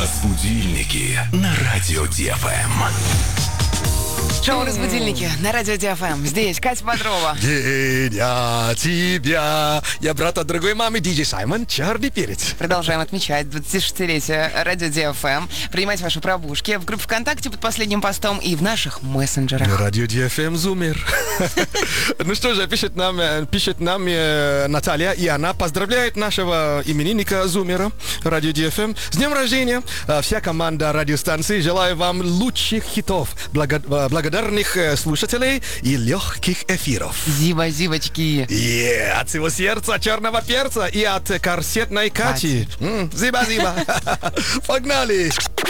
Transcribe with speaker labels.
Speaker 1: Разбудильники на радио ДФМ.
Speaker 2: Шоу «Разбудильники» на радио ДФМ. Здесь Катя Бодрова.
Speaker 3: День тебя. Я брат от другой мамы, диджей Саймон, черный перец.
Speaker 2: Продолжаем отмечать 26-летие радио ДФМ. Принимать ваши пробушки в группе ВКонтакте под последним постом и в наших мессенджерах.
Speaker 3: Радио ДФМ Зумер. Ну что же, пишет нам Наталья, и она поздравляет нашего именинника Зумера, радио ДФМ, с днем рождения. Вся команда радиостанции желаю вам лучших хитов, благодарных слушателей и легких эфиров.
Speaker 2: Зиба-зибочки.
Speaker 3: От всего сердца черного перца и от корсетной Кати. Зиба-зиба. Погнали!